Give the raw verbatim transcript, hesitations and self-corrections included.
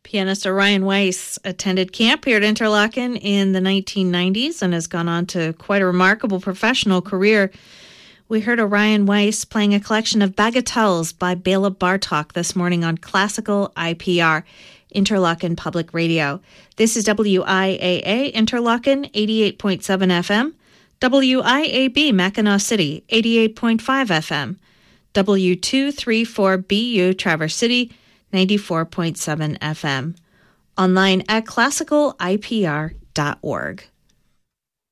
Pianist Orion Weiss attended camp here at Interlaken in the nineteen nineties and has gone on to quite a remarkable professional career. We heard Orion Weiss playing a collection of bagatelles by Bela Bartok this morning on Classical I P R, Interlaken Public Radio. This is W I A A Interlaken, eighty-eight point seven F M, W I A B Mackinac City, eighty-eight point five F M, W two thirty-four B U Traverse City, ninety-four point seven F M. Online at classical I P R dot org.